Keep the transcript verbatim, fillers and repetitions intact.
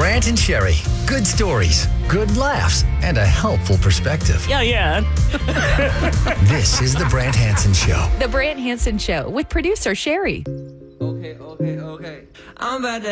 Brant and Sherry. Good stories, good laughs, and a helpful perspective. Yeah, yeah. This is The Brant Hansen Show. The Brant Hansen Show with producer Sherry. Okay, okay, okay. I'm about to